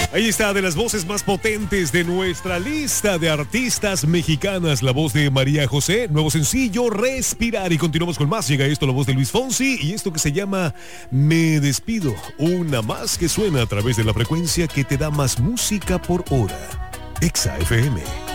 Ahí está, de las voces más potentes de nuestra lista de artistas mexicanas, la voz de María José, nuevo sencillo, Respirar. Y continuamos con más, llega esto, la voz de Luis Fonsi y esto que se llama Me Despido, una más que suena a través de la frecuencia que te da más música por hora. Exa FM.